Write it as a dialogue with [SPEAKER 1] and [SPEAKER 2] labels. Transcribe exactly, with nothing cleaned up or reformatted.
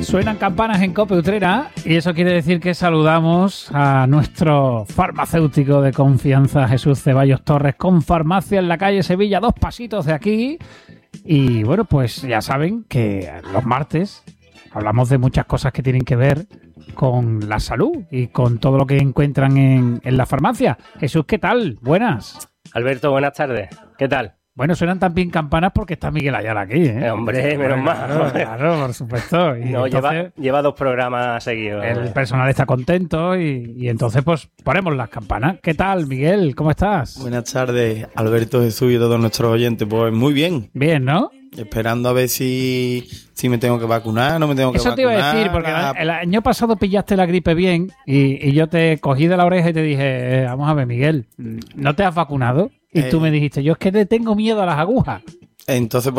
[SPEAKER 1] Suenan campanas en COPE Utrera y eso quiere decir que saludamos a nuestro farmacéutico de confianza, Jesús Ceballos Torres, con farmacia en la calle Sevilla, dos pasitos de aquí. Y bueno, pues ya saben que los martes hablamos de muchas cosas que tienen que ver con la salud y con todo lo que encuentran en, en la farmacia. Jesús, ¿qué tal? Buenas.
[SPEAKER 2] Alberto, buenas tardes. ¿Qué tal?
[SPEAKER 1] Bueno, suenan también campanas porque está Miguel Ayala aquí, ¿eh?
[SPEAKER 2] eh hombre, menos
[SPEAKER 1] bueno,
[SPEAKER 2] mal.
[SPEAKER 1] Claro, claro, por supuesto. Y
[SPEAKER 2] no,
[SPEAKER 1] entonces,
[SPEAKER 2] lleva, lleva dos programas seguidos.
[SPEAKER 1] El personal está contento y, y entonces pues ponemos las campanas. ¿Qué tal, Miguel? ¿Cómo estás?
[SPEAKER 3] Buenas tardes, Alberto, Jesús y todos nuestros oyentes. Pues muy bien.
[SPEAKER 1] Bien, ¿no?
[SPEAKER 3] Esperando a ver si, si me tengo que vacunar, no me tengo que
[SPEAKER 1] Eso
[SPEAKER 3] vacunar.
[SPEAKER 1] Eso te iba a decir, porque el año pasado pillaste la gripe bien y, y yo te cogí de la oreja y te dije, eh, vamos a ver, Miguel, ¿no te has vacunado? Y eh, tú me dijiste, yo es que te tengo miedo a las agujas.
[SPEAKER 3] Entonces,